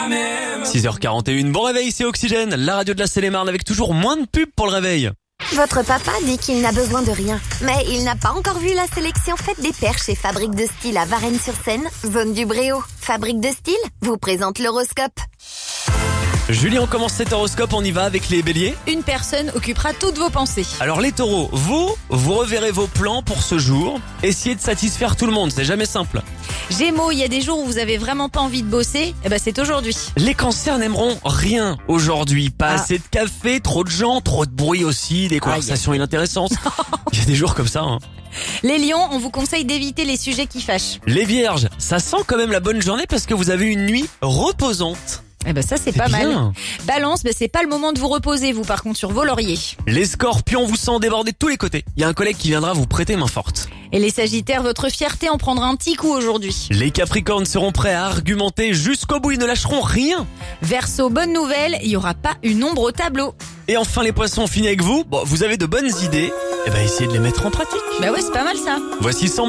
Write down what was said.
6h41, bon réveil, c'est Oxygène, la radio de la Seine-et-Marne avec toujours moins de pubs pour le réveil. Votre papa dit qu'il n'a besoin de rien, mais il n'a pas encore vu la sélection faite des paires chez Fabrique de Style à Varennes-sur-Seine, zone du Bréau. Fabrique de Style vous présente l'horoscope. Julie, on commence cet horoscope, on y va avec les béliers. Une personne occupera toutes vos pensées. Alors les taureaux, vous reverrez vos plans pour ce jour. Essayez de satisfaire tout le monde, c'est jamais simple. Gémeaux, il y a des jours où vous avez vraiment pas envie de bosser, c'est aujourd'hui. Les cancers n'aimeront rien aujourd'hui. Pas assez de café, trop de gens, trop de bruit aussi, des conversations inintéressantes. Il y a des jours comme ça. Les lions, on vous conseille d'éviter les sujets qui fâchent. Les vierges, ça sent quand même la bonne journée parce que vous avez une nuit reposante. Ça c'est pas bien. mal. Balance, c'est pas le moment de vous reposer, vous par contre sur vos lauriers. Les scorpions, vous sent déborder de tous les côtés. Il y a un collègue qui viendra vous prêter main forte. Et les sagittaires, votre fierté en prendra un petit coup aujourd'hui. Les capricornes seront prêts à argumenter jusqu'au bout, ils ne lâcheront rien. Verseau, bonne nouvelle, il y aura pas une ombre au tableau. Et enfin les poissons, on finit avec vous. Bon, vous avez de bonnes idées, essayez de les mettre en pratique. Ouais, c'est pas mal ça. Voici 100